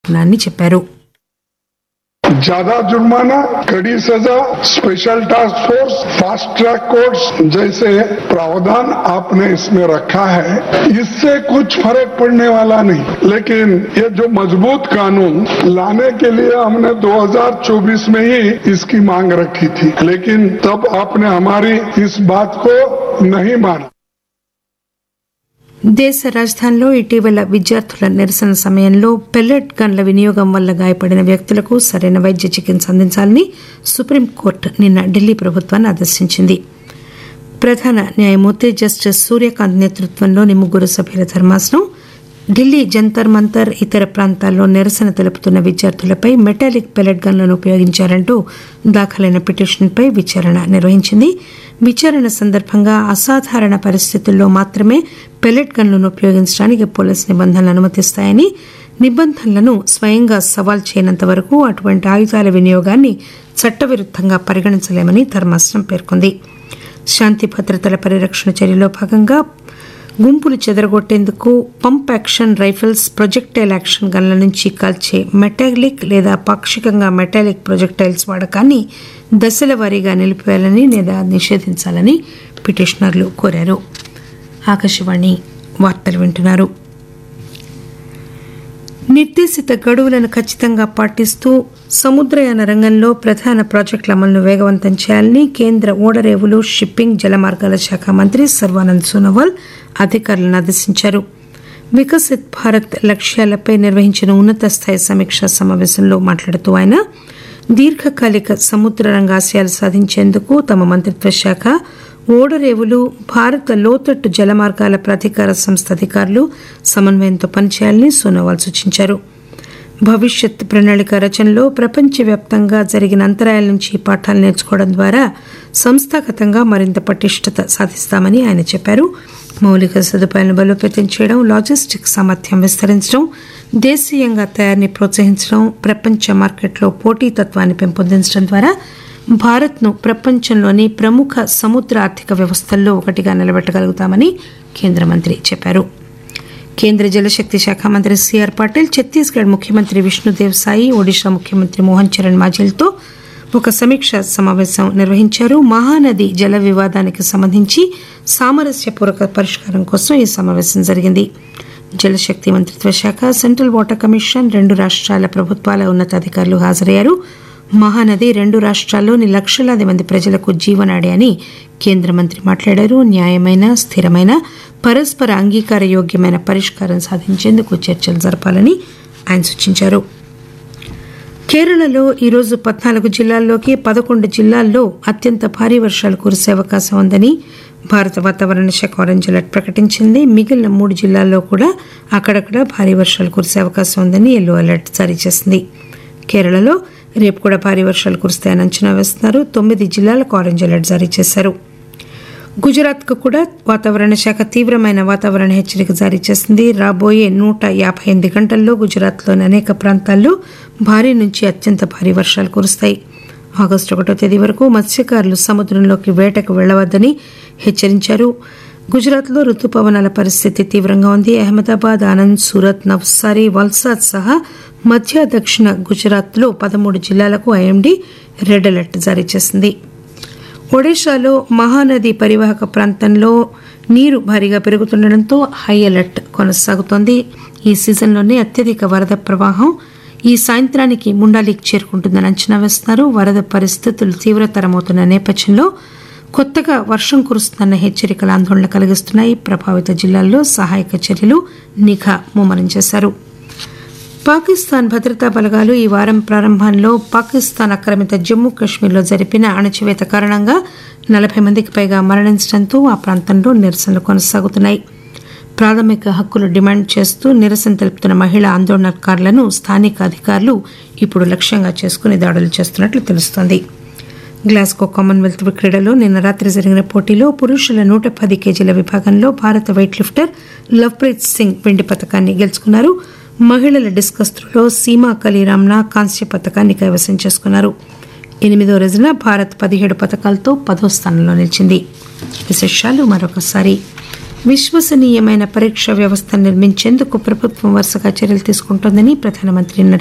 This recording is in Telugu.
తీసుకున్నారని చెప్పారు. ज्यादा जुर्माना, कड़ी सजा, special task force, fast track courts जैसे प्रावधान आपने इसमें रखा है. इससे कुछ फर्क पड़ने वाला नहीं, लेकिन ये जो मजबूत कानून लाने के लिए हमने 2024 में ही इसकी मांग रखी थी, लेकिन तब आपने हमारी इस बात को नहीं माना. దేశ రాజధానిలో ఇటీవల విద్యార్థుల నిరసన సమయంలో పెల్లెట్ గన్ల వినియోగం వల్ల గాయపడిన వ్యక్తులకు సరైన వైద్య చికిత్స అందించాలని సుప్రీంకోర్టు నిన్న ఢిల్లీ ప్రభుత్వాన్ని ఆదేశించింది. ప్రధాన న్యాయమూర్తి జస్టిస్ సూర్యకాంత్ నేతృత్వంలోని 3 సభ్యుల ధర్మాసనం ఢిల్లీ జంతర్ మంతర్ ఇతర ప్రాంతాల్లో నిరసన తెలుపుతున్న విద్యార్థులపై మెటాలిక్ పెల్లెట్ గన్లను ఉపయోగించారంటూ దాఖలైన పిటిషన్పై విచారణ నిర్వహించింది. విచారణ సందర్భంగా అసాధారణ పరిస్థితుల్లో మాత్రమే పెల్లెట్ గన్లను ఉపయోగించడానికి పోలీసు నిబంధనలు అనుమతిస్తాయని, నిబంధనలను స్వయంగా సవాల్ చేయనంత వరకు అటువంటి ఆయుధాల వినియోగాన్ని చట్టవిరుద్దంగా పరిగణించలేమని ధర్మాసనం పేర్కొంది. శాంతి భద్రతల పరిరక్షణ చర్యలో భాగంగా గుంపులు చెదరగొట్టేందుకు pump action rifles, projectile action గన్ల నుంచి కాల్చే మెటాలిక్ లేదా పాక్షికంగా మెటాలిక్ ప్రొజెక్టైల్స్ వాడకాన్ని దశల వారీగా నిలిపివేయాలని లేదా నిషేధించాలని పిటిషనర్లు కోరారు. ఆకాశవాణి వార్తలు వింటున్నారు. నిర్దేశిత గడువులను ఖచ్చితంగా పాటిస్తూ సముద్రయాన రంగంలో ప్రధాన ప్రాజెక్టుల అమలును వేగవంతం చేయాలని కేంద్ర ఓడరేవులు, షిప్పింగ్, జలమార్గాల శాఖ మంత్రి సర్వానంద్ సోనోవాల్ అధికారులను ఆదేశించారు. వికసిత్ భారత్ లక్ష్యాలపై నిర్వహించిన ఉన్నత స్థాయి సమీక్షా సమావేశంలో మాట్లాడుతూ ఆయన దీర్ఘకాలిక సముద్ర రంగ ఆశయాలు సాధించేందుకు తమ మంత్రిత్వ శాఖ, ఓడరేవులు, భారత లోతట్టు జలమార్గాల ప్రాధికార సంస్థ అధికారులు సమన్వయంతో పనిచేయాలని సోనోవాల్ సూచించారు. భవిష్యత్ ప్రణాళిక రచనలో ప్రపంచవ్యాప్తంగా జరిగిన అంతరాయాల నుంచి పాఠాలు నేర్చుకోవడం ద్వారా సంస్థాగతంగా మరింత పటిష్టత సాధిస్తామని ఆయన చెప్పారు. మౌలిక సదుపాయాలను బలోపేతం చేయడం, లాజిస్టిక్స్ సామర్థ్యం విస్తరించడం, దేశీయంగా తయారీని ప్రోత్సహించడం, ప్రపంచ మార్కెట్లో పోటీతత్వాన్ని పెంపొందించడం ద్వారా భారత్ను ప్రపంచంలోని ప్రముఖ సముద్ర ఆర్థిక వ్యవస్థల్లో ఒకటిగా నిలబెట్టగలుగుతామని కేంద్ర మంత్రి చెప్పారు. కేంద్ర జలశక్తి శాఖ మంత్రి సిఆర్ పాటిల్, ఛత్తీస్గఢ్ ముఖ్యమంత్రి విష్ణుదేవ్ సాయి, ఒడిషా ముఖ్యమంత్రి మోహన్ చరణ్ మాఝీలతో ఒక సమీక్షా సమావేశం నిర్వహించారు. మహానది జల వివాదానికి సంబంధించి సామరస్యపూర్వక పరిష్కారం కోసం ఈ సమావేశం జరిగింది. జలశక్తి మంత్రిత్వ శాఖ, సెంట్రల్ వాటర్ కమిషన్, 2 రాష్ట్రాల ప్రభుత్వాల ఉన్నతాధికారులు హాజరయ్యారు. మహానది 2 రాష్ట్రాల్లోని లక్షలాది మంది ప్రజలకు జీవనాడి అని కేంద్ర మంత్రి మాట్లాడారు. న్యాయమైన, స్థిరమైన, పరస్పర అంగీకార యోగ్యమైన పరిష్కారం సాధించేందుకు చర్చలు జరపాలని ఆయన సూచించారు. కేరళలో ఈరోజు 14 జిల్లాల్లోకి 11 జిల్లాల్లో అత్యంత భారీ వర్షాలు కురిసే అవకాశం ఉందని భారత వాతావరణ శాఖ ఆరెంజ్ అలర్ట్ ప్రకటించింది. మిగిలిన 3 జిల్లాల్లో కూడా అక్కడక్కడ భారీ వర్షాలు కురిసే అవకాశం ఉందని ఎల్లో అలర్ట్ జారీ చేసింది. కేరళలో రేపు కూడా భారీ వర్షాలు కురుస్తాయని అంచనా వేస్తున్నారు. 9 జిల్లాలకు ఆరెంజ్ అలర్ట్ జారీ చేశారు. గుజరాత్కు కూడా వాతావరణ శాఖ తీవ్రమైన వాతావరణ హెచ్చరిక జారీ చేసింది. రాబోయే 158 గంటల్లో గుజరాత్లోని అనేక ప్రాంతాల్లో భారీ నుంచి అత్యంత భారీ వర్షాలు కురుస్తాయి. ఆగస్టు 1వ తేదీ వరకు మత్స్యకారులు సముద్రంలోకి వేటకు వెళ్లవద్దని హెచ్చరించారు. గుజరాత్లో రుతుపవనాల పరిస్థితి తీవ్రంగా ఉంది. అహ్మదాబాద్, ఆనంద్, సూరత్, నవ్సారీ, వల్సాద్ సహా మధ్య దక్షిణ గుజరాత్లో 13 జిల్లాలకు ఐఎండీ రెడ్ అలర్ట్ జారీ చేసింది. ఒడిషాలో మహానది పరివాహక ప్రాంతంలో నీరు భారీగా పెరుగుతుండటంతో హై అలర్ట్ కొనసాగుతోంది. ఈ సీజన్లోనే అత్యధిక వరద ప్రవాహం ఈ సాయంత్రానికి ముండాలికి చేరుకుంటుందని అంచనా వేస్తున్నారు. వరద పరిస్థితులు తీవ్రతరమవుతున్న నేపథ్యంలో కొత్తగా వర్షం కురుస్తున్న హెచ్చరికలు ఆందోళన కలిగిస్తున్నాయి. ప్రభావిత జిల్లాల్లో సహాయక చర్యలు నిఘా ముమ్మరం చేశారు. పాకిస్తాన్ భద్రతా బలగాలు ఈ వారం ప్రారంభంలో పాకిస్తాన్ ఆక్రమిత జమ్మూ కశ్మీర్లో జరిపిన అణచివేత కారణంగా 40 మందికి పైగా మరణించడంతో ఆ ప్రాంతంలో నిరసనలు కొనసాగుతున్నాయి. ప్రాథమిక హక్కులు డిమాండ్ చేస్తూ నిరసన తెలుపుతున్న మహిళా ఆందోళనకారులను స్థానిక అధికారులు ఇప్పుడు లక్ష్యంగా చేసుకుని దాడులు చేస్తున్నట్లు తెలుస్తోంది. గ్లాస్గో కామన్వెల్త్ క్రీడలో నిన్న రాత్రి జరిగిన పోటీలో పురుషుల 110 కేజీల విభాగంలో భారత వెయిట్ లిఫ్టర్ లవ్ప్రీత్ సింగ్ వెండి పతకాన్ని గెలుచుకున్నారు. మహిళల డిస్కస్ త్రోలో సీమా కలీరామ్నా కాంస్య పతకాన్ని కైవసం చేసుకున్నారు. 8వ రోజున భారత్ 17 పతకాలతో 10వ స్థానంలో నిలిచింది. విశేషాలు మరొకసారి. విశ్వసనీయమైన పరీక్షా వ్యవస్థను నిర్మించేందుకు ప్రభుత్వం వరుసగా చర్యలు తీసుకుంటోందని ప్రధానమంత్రి